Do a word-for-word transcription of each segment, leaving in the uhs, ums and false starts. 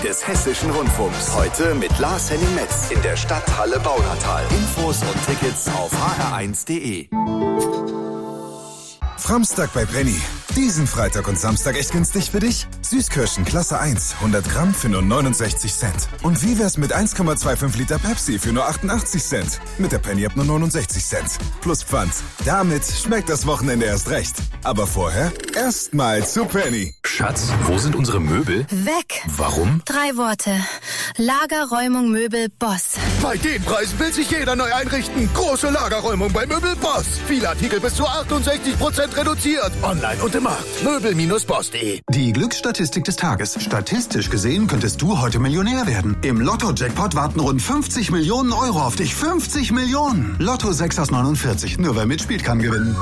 des Hessischen Rundfunks. Heute mit Lars-Henning Metz in der Stadthalle Baunatal. Infos und Tickets auf h r eins punkt d e. Framstag bei Penny. Diesen Freitag und Samstag echt günstig für dich? Süßkirschen Klasse eins, hundert Gramm für nur neunundsechzig Cent. Und wie wär's mit eins Komma fünfundzwanzig Liter Pepsi für nur achtundachtzig Cent? Mit der Penny ab nur neunundsechzig Cent. Plus Pfand. Damit schmeckt das Wochenende erst recht. Aber vorher erstmal zu Penny. Schatz, wo sind unsere Möbel? Weg. Warum? Drei Worte. Lagerräumung Möbel Boss. Bei den Preisen will sich jeder neu einrichten. Große Lagerräumung bei Möbel Boss. Viele Artikel bis zu achtundsechzig Prozent reduziert. Online und im Markt. Möbel Bindestrich boss punkt d e. Die Glücksstatistik des Tages. Statistisch gesehen könntest du heute Millionär werden. Im Lotto-Jackpot warten rund fünfzig Millionen Euro auf dich. fünfzig Millionen! Lotto sechs aus neunundvierzig. Nur wer mitspielt, kann gewinnen.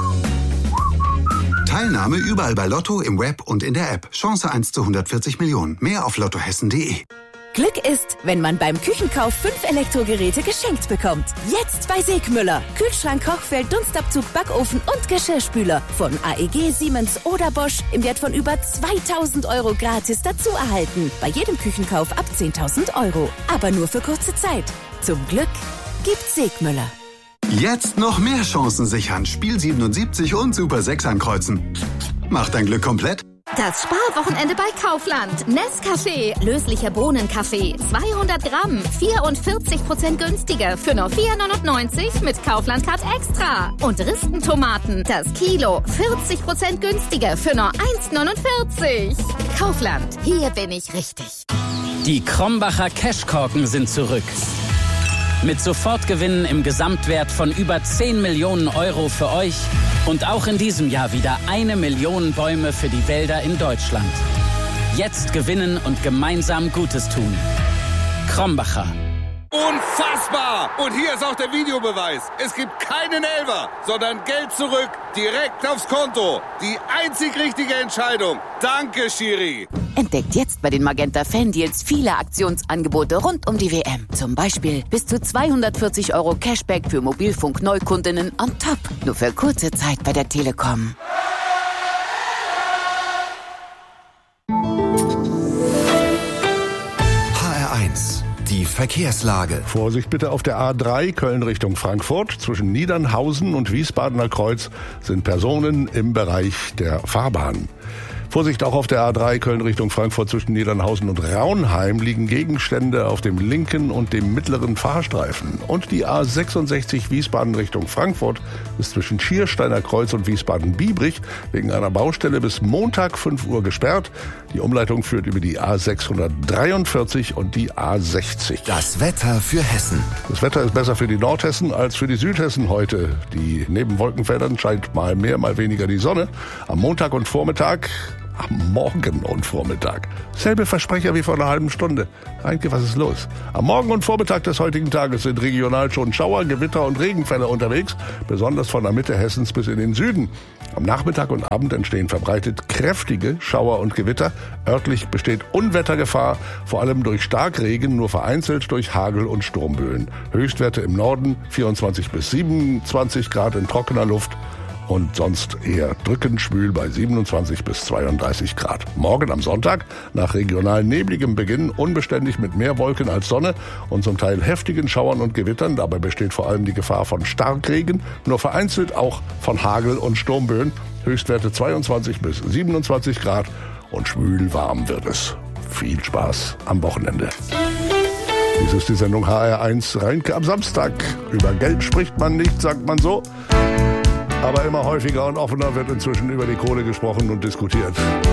Teilnahme überall bei Lotto, im Web und in der App. Chance eins zu hundertvierzig Millionen. Mehr auf lottohessen punkt d e. Glück ist, wenn man beim Küchenkauf fünf Elektrogeräte geschenkt bekommt. Jetzt bei Segmüller. Kühlschrank, Kochfeld, Dunstabzug, Backofen und Geschirrspüler. Von A E G, Siemens oder Bosch im Wert von über zweitausend Euro gratis dazu erhalten. Bei jedem Küchenkauf ab zehntausend Euro. Aber nur für kurze Zeit. Zum Glück gibt's Segmüller. Jetzt noch mehr Chancen sichern. Spiel siebenundsiebzig und Super sechs ankreuzen. Macht dein Glück komplett. Das Sparwochenende bei Kaufland. Nescafé, löslicher Bohnenkaffee, zweihundert Gramm, vierundvierzig Prozent günstiger für nur vier neunundneunzig mit Kaufland Card Extra. Und Ristentomaten, das Kilo, vierzig Prozent günstiger für nur eins neunundvierzig. Kaufland, hier bin ich richtig. Die Krombacher Cashkorken sind zurück. Mit Sofortgewinnen im Gesamtwert von über zehn Millionen Euro für euch und auch in diesem Jahr wieder eine Million Bäume für die Wälder in Deutschland. Jetzt gewinnen und gemeinsam Gutes tun. Krombacher. Unfassbar! Und hier ist auch der Videobeweis. Es gibt keinen Elfer, sondern Geld zurück, direkt aufs Konto. Die einzig richtige Entscheidung. Danke, Schiri. Entdeckt jetzt bei den Magenta Fan-Deals viele Aktionsangebote rund um die W M. Zum Beispiel bis zu zweihundertvierzig Euro Cashback für Mobilfunk-Neukundinnen on top. Nur für kurze Zeit bei der Telekom. Die Verkehrslage. Vorsicht bitte auf der A drei Köln Richtung Frankfurt. Zwischen Niedernhausen und Wiesbadener Kreuz sind Personen im Bereich der Fahrbahn. Vorsicht auch auf der A drei Köln Richtung Frankfurt. Zwischen Niedernhausen und Raunheim liegen Gegenstände auf dem linken und dem mittleren Fahrstreifen. Und die A sechsundsechzig Wiesbaden Richtung Frankfurt ist zwischen Schiersteiner Kreuz und Wiesbaden-Biebrich wegen einer Baustelle bis Montag fünf Uhr gesperrt. Die Umleitung führt über die A sechshundertdreiundvierzig und die A sechzig. Das Wetter für Hessen. Das Wetter ist besser für die Nordhessen als für die Südhessen heute. Die neben Wolkenfeldern scheint mal mehr, mal weniger die Sonne. Am Montag und Vormittag Am Morgen und Vormittag. Selbe Versprecher wie vor einer halben Stunde. Reinke, was ist los? Am Morgen und Vormittag des heutigen Tages sind regional schon Schauer, Gewitter und Regenfälle unterwegs, besonders von der Mitte Hessens bis in den Süden. Am Nachmittag und Abend entstehen verbreitet kräftige Schauer und Gewitter. Örtlich besteht Unwettergefahr, vor allem durch Starkregen, nur vereinzelt durch Hagel und Sturmböen. Höchstwerte im Norden vierundzwanzig bis siebenundzwanzig Grad in trockener Luft. Und sonst eher drückend schwül bei siebenundzwanzig bis zweiunddreißig Grad. Morgen am Sonntag, nach regional nebligem Beginn, unbeständig mit mehr Wolken als Sonne und zum Teil heftigen Schauern und Gewittern. Dabei besteht vor allem die Gefahr von Starkregen, nur vereinzelt auch von Hagel und Sturmböen. Höchstwerte zweiundzwanzig bis siebenundzwanzig Grad und schwül warm wird es. Viel Spaß am Wochenende. Dies ist die Sendung H R eins Reinke am Samstag. Über Geld spricht man nicht, sagt man so. Aber immer häufiger und offener wird inzwischen über die Kohle gesprochen und diskutiert.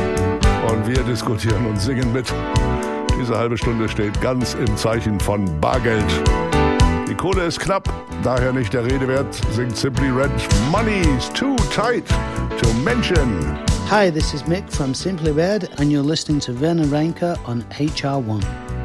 Und wir diskutieren und singen mit. Diese halbe Stunde steht ganz im Zeichen von Bargeld. Die Kohle ist knapp, daher nicht der Rede wert, singt Simply Red. Money's too tight to mention. Hi, this is Mick from Simply Red and you're listening to Werner Reinke on H R one.